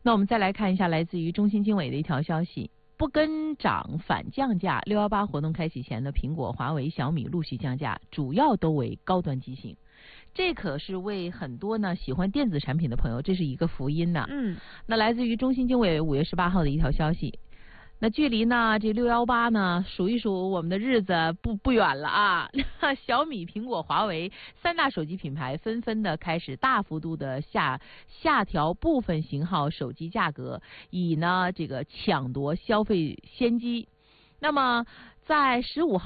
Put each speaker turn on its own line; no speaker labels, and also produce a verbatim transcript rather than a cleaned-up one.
那我们再来看一下来自于中信经纬的一条消息。不跟涨反降价，六一八活动开启前的苹果、华为、小米陆续降价，主要都为高端机型。这可是为很多呢喜欢电子产品的朋友，这是一个福音呐。
嗯，
那来自于中信经纬五月十八号的一条消息。那距离呢这六一八呢数一数我们的日子不不远了啊！小米、苹果、华为三大手机品牌纷纷的开始大幅度的下下调部分型号手机价格，以呢这个抢夺消费先机。那么在十五号。